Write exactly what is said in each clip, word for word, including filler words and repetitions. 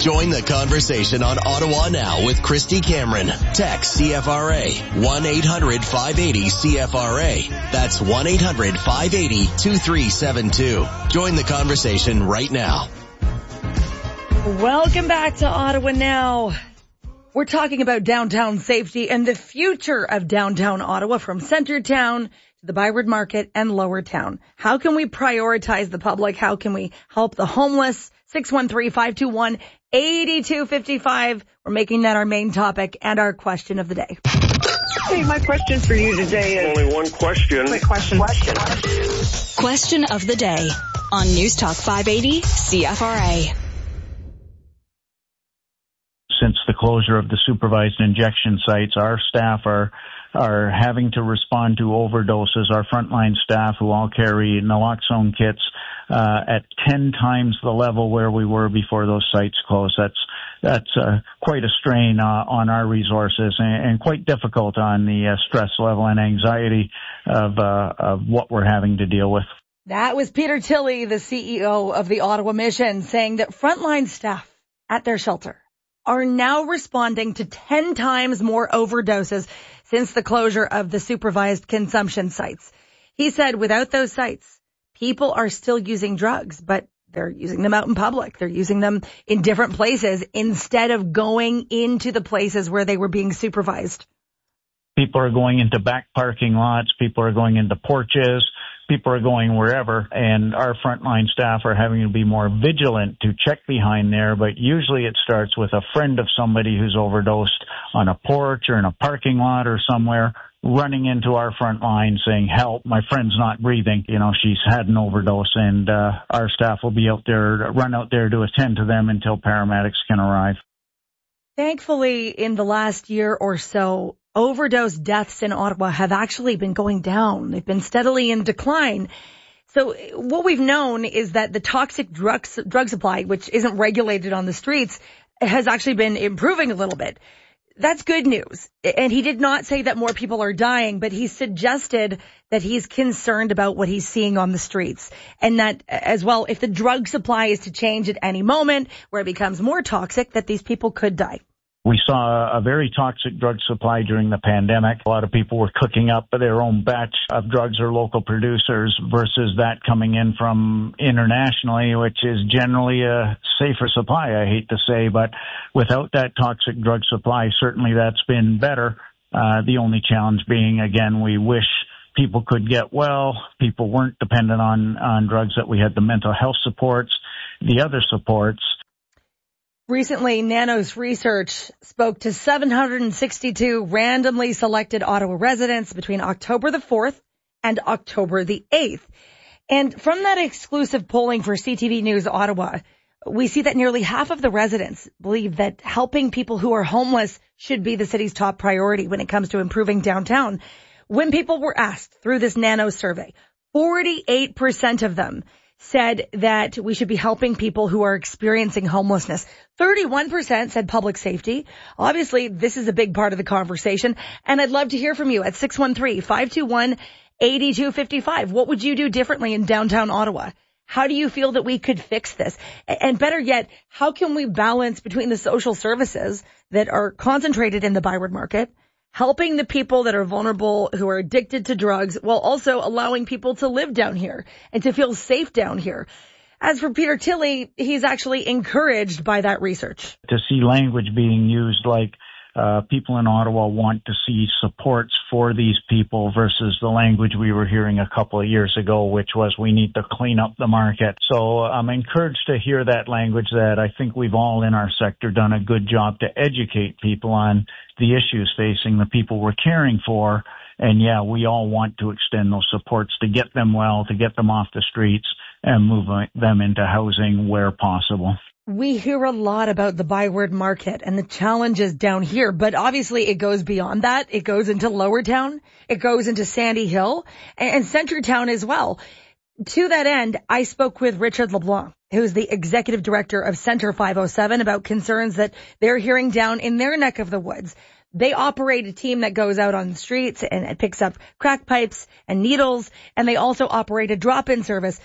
Join the conversation on Ottawa Now with Christy Cameron. Text C F R A one eight hundred five eighty C F R A. That's one eight hundred five eighty two three seven two. Join the conversation right now. Welcome back to Ottawa Now. We're talking about downtown safety and the future of downtown Ottawa, from Centertown to the Byward Market and Lower Town. How can we prioritize the public? How can we help the homeless? six one three, five two one, eight two five five. We're making that our main topic and our question of the day. Hey, my question for you today is... Only one question. Quick question. Question. Question of the day on News Talk five eighty C F R A. Since the closure of the supervised injection sites, our staff are are having to respond to overdoses. Our frontline staff, who all carry naloxone kits, uh, at ten times the level where we were before those sites closed. That's that's uh, quite a strain uh, on our resources, and, and quite difficult on the uh, stress level and anxiety of uh, of what we're having to deal with. That was Peter Tilley, the C E O of the Ottawa Mission, saying that frontline staff at their shelter are now responding to ten times more overdoses since the closure of the supervised consumption sites. He said without those sites, people are still using drugs, but they're using them out in public. They're using them in different places instead of going into the places where they were being supervised. People are going into back parking lots. People are going into porches. People are going wherever, and our frontline staff are having to be more vigilant to check behind there, but usually it starts with a friend of somebody who's overdosed on a porch or in a parking lot or somewhere, running into our front line saying, help, my friend's not breathing. You know, she's had an overdose, and uh, our staff will be out there, run out there to attend to them until paramedics can arrive. Thankfully, in the last year or so, overdose deaths in Ottawa have actually been going down. They've been steadily in decline. So what we've known is that the toxic drug, drug supply, which isn't regulated on the streets, has actually been improving a little bit. That's good news. And he did not say that more people are dying, but he suggested that he's concerned about what he's seeing on the streets. And that as well, if the drug supply is to change at any moment, where it becomes more toxic, that these people could die. We saw a very toxic drug supply during the pandemic. A lot of people were cooking up their own batch of drugs or local producers versus that coming in from internationally, which is generally a safer supply, I hate to say. But without that toxic drug supply, certainly that's been better. Uh, the only challenge being, again, we wish people could get well. People weren't dependent on, on drugs, that we had the mental health supports, the other supports. Recently, Nanos Research spoke to seven hundred sixty-two randomly selected Ottawa residents between October the fourth and October the eighth. And from that exclusive polling for C T V News Ottawa, we see that nearly half of the residents believe that helping people who are homeless should be the city's top priority when it comes to improving downtown. When people were asked through this Nanos survey, forty-eight percent of them said that we should be helping people who are experiencing homelessness. thirty-one percent said public safety. Obviously, this is a big part of the conversation, and I'd love to hear from you at six one three, five two one, eight two five five. What would you do differently in downtown Ottawa? How do you feel that we could fix this? And better yet, how can we balance between the social services that are concentrated in the Byward Market, helping the people that are vulnerable, who are addicted to drugs, while also allowing people to live down here and to feel safe down here? As for Peter Tilley, he's actually encouraged by that research. To see language being used like uh, people in Ottawa want to see supports for these people versus the language we were hearing a couple of years ago, which was we need to clean up the market. So I'm encouraged to hear that language, that I think we've all in our sector done a good job to educate people on the issues facing the people we're caring for. And yeah, we all want to extend those supports to get them well, to get them off the streets and move them into housing where possible. We hear a lot about the Byward Market and the challenges down here, but obviously it goes beyond that. It goes into Lower Town, it goes into Sandy Hill, and Centertown as well. To that end, I spoke with Richard LeBlanc, who's the executive director of Center five oh seven, about concerns that they're hearing down in their neck of the woods. They operate a team that goes out on the streets and it picks up crack pipes and needles, and they also operate a drop-in service.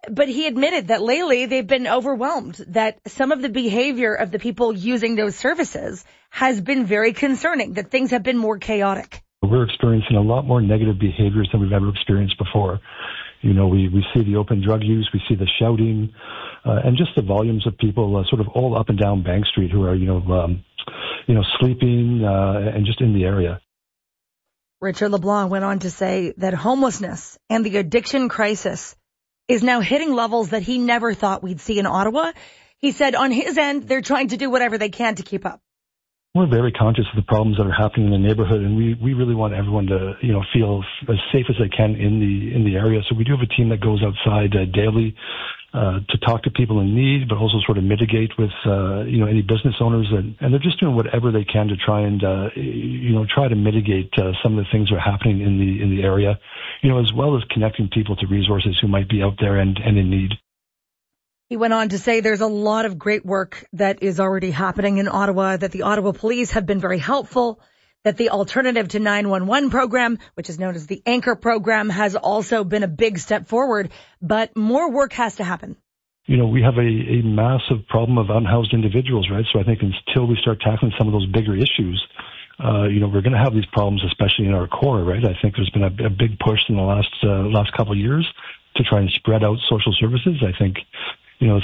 but he admitted that lately they've been overwhelmed, that some of the behavior of the people using those services has been very concerning, that things have been more chaotic. We're experiencing a lot more negative behaviors than we've ever experienced before. You know, we, we see the open drug use, we see the shouting, uh, and just the volumes of people uh, sort of all up and down Bank Street who are, you know, um, you know, sleeping uh, and just in the area. Richard LeBlanc went on to say that homelessness and the addiction crisis is now hitting levels that he never thought we'd see in Ottawa. He said on his end, they're trying to do whatever they can to keep up. We're very conscious of the problems that are happening in the neighborhood, and we, we really want everyone to, you know, feel as safe as they can in the in the area. So we do have a team that goes outside uh, daily uh, to talk to people in need, but also sort of mitigate with, uh, you know, any business owners, and, and they're just doing whatever they can to try and, uh, you know, try to mitigate uh, some of the things that are happening in the in the area, you know, as well as connecting people to resources who might be out there and, and in need. He went on to say there's a lot of great work that is already happening in Ottawa, that the Ottawa police have been very helpful, that the Alternative to nine one one program, which is known as the Anchor program, has also been a big step forward, but more work has to happen. You know, we have a, a massive problem of unhoused individuals, right? So I think until we start tackling some of those bigger issues, uh, you know, we're going to have these problems, especially in our core, right? I think there's been a, a big push in the last uh, last couple of years to try and spread out social services. I think